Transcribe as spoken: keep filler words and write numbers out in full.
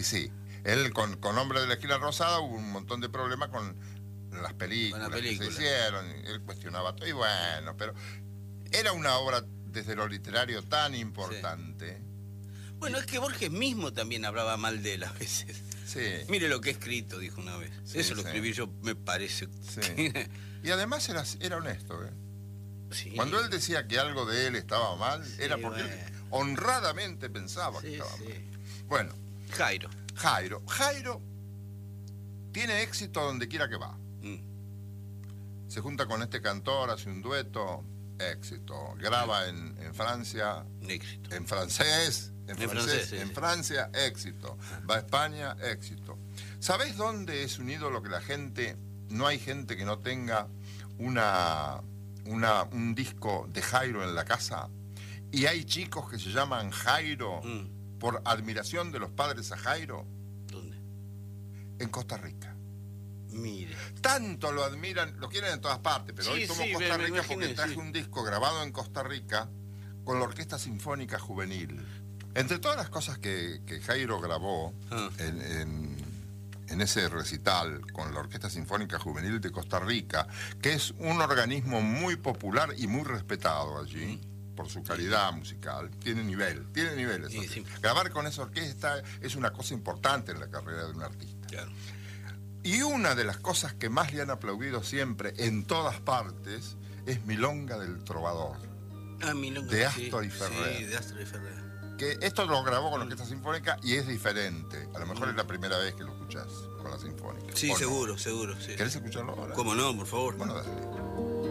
Sí, él con, con Hombre de la Esquina Rosada hubo un montón de problemas con las películas, Con la película. que se hicieron, y él cuestionaba todo, y bueno, pero era una obra desde lo literario tan importante. Sí. Bueno, es que Borges mismo también hablaba mal de él a veces. Sí. Mire lo que he escrito, dijo una vez. Sí, Eso lo sí. escribí yo, me parece. Sí. Que... Y además era, era honesto, ¿eh? Sí. Cuando él decía que algo de él estaba mal, Sí, era porque bueno. él honradamente pensaba Sí, que estaba sí. mal. Bueno, Jairo. Jairo. Jairo tiene éxito donde quiera que va. Mm. Se junta con este cantor, hace un dueto, éxito. Graba en, en Francia, Éxito. en francés, en, En francés, francés, sí, en sí. Francia, éxito. Va a España, éxito. ¿Sabés dónde es un ídolo que la gente, no hay gente que no tenga una, una, un disco de Jairo en la casa? Y hay chicos que se llaman Jairo Mm. por admiración de los padres a Jairo ¿Dónde? en Costa Rica. Mire. Tanto lo admiran, lo quieren en todas partes, pero Sí, hoy tomo sí, Costa me- me Rica porque imaginé, traje sí. un disco grabado en Costa Rica con la Orquesta Sinfónica Juvenil. Entre todas las cosas que, que Jairo grabó Ah. en, en, en ese recital con la Orquesta Sinfónica Juvenil de Costa Rica, que es un organismo muy popular y muy respetado allí, Mm. por su calidad musical, tiene nivel, tiene niveles. Sí, sí. Grabar con esa orquesta es una cosa importante en la carrera de un artista. Claro. Y una de las cosas que más le han aplaudido siempre, en todas partes, es Milonga del Trovador. Ah, Milonga. De sí, Astor y Ferrer. Sí, de Astor y Ferrer. Que esto lo grabó con la Orquesta Sinfónica y es diferente. A lo mejor es la primera vez que lo escuchás con la Sinfónica. Sí, ¿O no? seguro, seguro. Sí. ¿Querés escucharlo ahora? ¿Cómo no, por favor? Bueno, dale.